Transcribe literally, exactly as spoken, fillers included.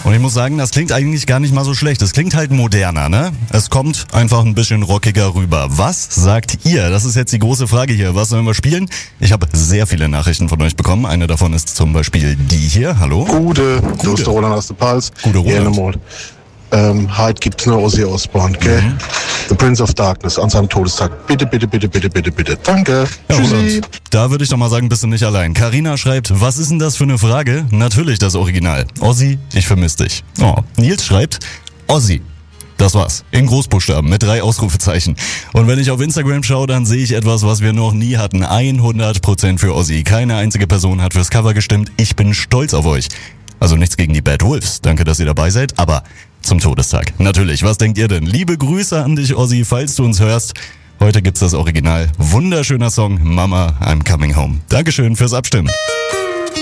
Und ich muss sagen, das klingt eigentlich gar nicht mal so schlecht. Es klingt halt moderner, ne? Es kommt einfach ein bisschen rockiger rüber. Was sagt ihr? Das ist jetzt die große Frage hier. Was sollen wir spielen? Ich habe sehr viele Nachrichten von euch bekommen. Eine davon ist zum Beispiel die hier. Hallo? Gute, du bist der Roland aus der Pals. Gute Roland. Ja, ähm, heute gibt's nur Ozzy Osbourne, gell? Mhm. The Prince of Darkness an seinem Todestag. Bitte, bitte, bitte, bitte, bitte, bitte. Danke. Ja, Tschüssi. Roland, da würde ich doch mal sagen, bist du nicht allein. Carina schreibt, was ist denn das für eine Frage? Natürlich das Original. Ozzy, ich vermisse dich. Oh. Nils schreibt, Ozzy. Das war's. In Großbuchstaben mit drei Ausrufezeichen. Und wenn ich auf Instagram schaue, dann sehe ich etwas, was wir noch nie hatten. hundert Prozent für Ozzy. Keine einzige Person hat fürs Cover gestimmt. Ich bin stolz auf euch. Also nichts gegen die Bad Wolves. Danke, dass ihr dabei seid. Aber zum Todestag. Natürlich. Was denkt ihr denn? Liebe Grüße an dich, Ozzy, falls du uns hörst. Heute gibt's das Original. Wunderschöner Song. Mama, I'm coming home. Dankeschön fürs Abstimmen.